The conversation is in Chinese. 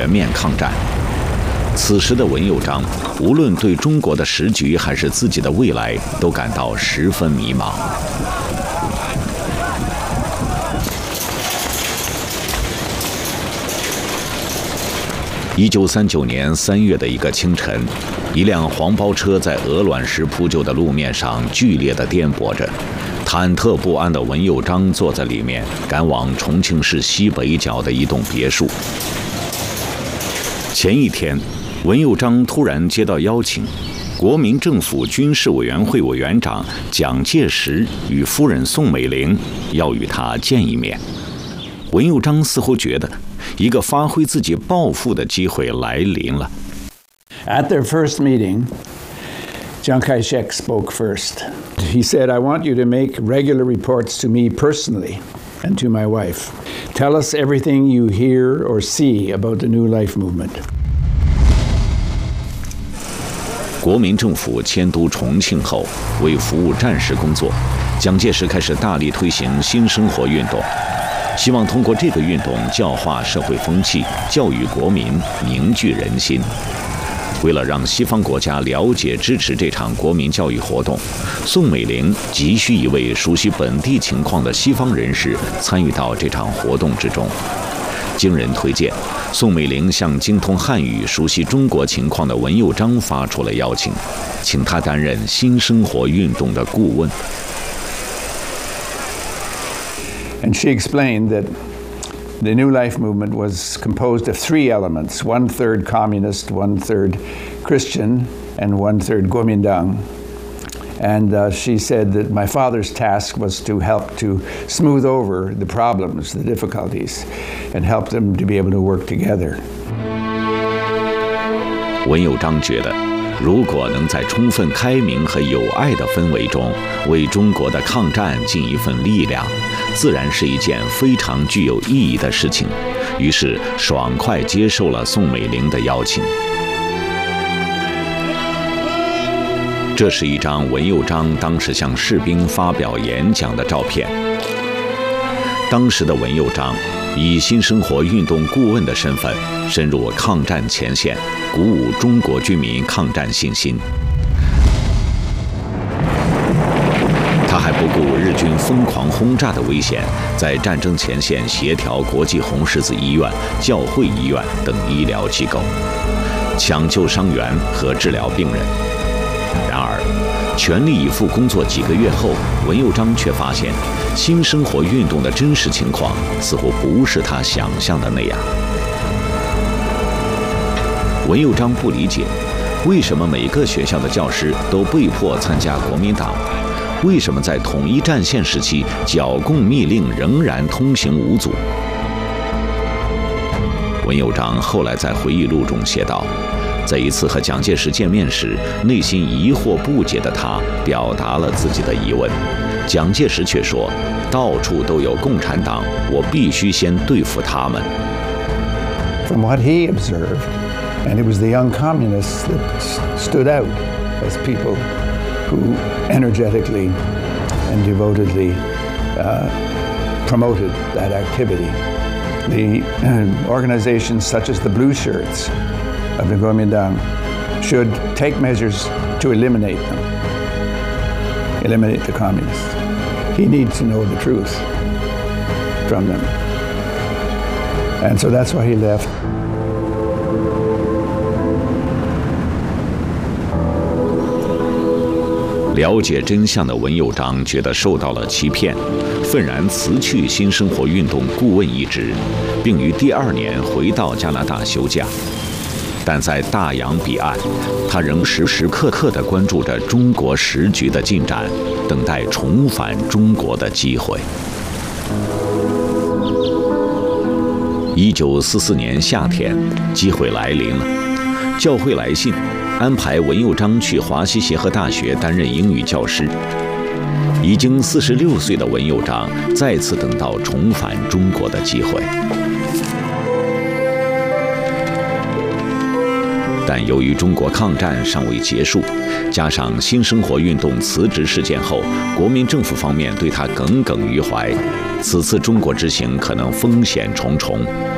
面抗战。此时的文佑章，无论对中国的时局还是自己的未来，都感到十分迷茫。1939年3月的一个清晨，一辆黄包车在鹅卵石铺就的路面上剧烈地颠簸着，忐忑不安的文佑章坐在里面，赶往重庆市西北角的一栋别墅。前一天，文佑章突然接到邀请，国民政府军事委员会委员长蒋介石与夫人宋美龄要与他见一面。文佑章似乎觉得一个发挥自己抱负的机会来临了。 At their first meeting, Chiang Kai-shek spoke first. He said, "I want you to make regular reports to me personally and to my wife. Tell us everything you hear or see about the New Life movement." 国民政府迁都重庆后，为服务战时工作，蒋介石开始大力推行新生活运动，希望通过这个运动教化社会风气，教育国民，凝聚人心。为了让西方国家了解支持这场国民教育活动，宋美龄急需一位熟悉本地情况的西方人士参与到这场活动之中。经人推荐，宋美龄向精通汉语、熟悉中国情况的文佑章发出了邀请，请他担任新生活运动的顾问。 And she explained that the New Life movement was composed of three elements: 1/3 communist, 1/3 Christian, and 1/3 Kuomintang. And she said that my father's task was to help to smooth over the problems, the difficulties, and help them to be able to work together. 文佑章觉得，如果能在充分开明和友爱的氛围中，为中国的抗战尽一份力量，自然是一件非常具有意义的事情。于是，爽快接受了宋美龄的邀请。这是一张文佑章当时向士兵发表演讲的照片。当时的文佑章以新生活运动顾问的身份深入抗战前线，鼓舞中国军民抗战信心。他还不顾日军疯狂轰炸的危险，在战争前线协调国际红十字医院、教会医院等医疗机构，抢救伤员和治疗病人。然而，全力以赴工作几个月后，文佑章却发现，新生活运动的真实情况似乎不是他想象的那样。文佑章不理解，为什么每个学校的教师都被迫参加国民党？为什么在统一战线时期，剿共密令仍然通行无阻？文佑章后来在回忆录中写道，在一次和蒋介石见面时，内心疑惑不解的他表达了自己的疑问，蒋介石却说，到处都有共产党，我必须先对付他们。 From what he observed, and it was the young communists that stood out as people who energetically and devotedly promoted that activity. The organizations such as the Blue Shirts of the Kuomintang should take measures to eliminate them, eliminate the communists. He needs to know the truth from them. And so that's why he left. 了解真相的文佑章觉得受到了欺骗，愤然辞去新生活运动顾问一职，并于第2年回到加拿大休假。但在大洋彼岸，他仍时时刻刻地关注着中国时局的进展，等待重返中国的机会。1944年夏天，机会来临了，教会来信安排文佑章去华西协和大学担任英语教师。已经46岁的文佑章再次等到重返中国的机会。但由于中国抗战尚未结束，加上新生活运动辞职事件后，国民政府方面对他耿耿于怀，此次中国之行可能风险重重。